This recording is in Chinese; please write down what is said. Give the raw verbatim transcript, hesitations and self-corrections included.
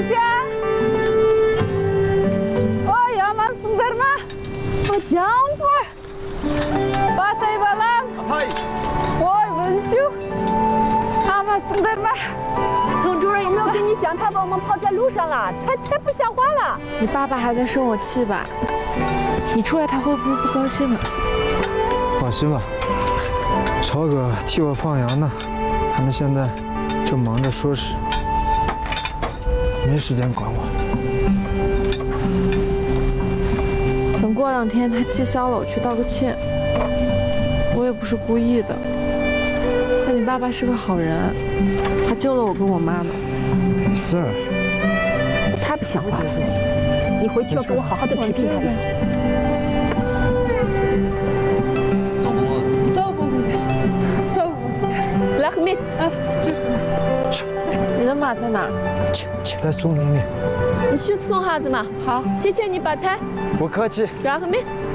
Indonesia. Oh ya mas Sundarma. Oh campur. Batay balam. Atay. Oh Venshu. Ah mas Sundarma。 总主任有没有跟你讲他把我们抛在路上了？才才不像话了。 你爸爸还在生我气吧？你出来他会不会不高兴啊？ 放心吧，超哥替我放羊呢，他们现在正忙着说事，没时间管我。 等过两天他气消了，我去道个歉。我也不是故意的，但你爸爸是个好人，他救了我跟我妈妈。 没事儿。 太不像话了！你回去要跟我好好的批评他一下。 来和面啊，就你的马在哪儿？ 去去，在松林里。 你去送哈子嘛。 好， 谢谢你把摊。 不客气。 然后面。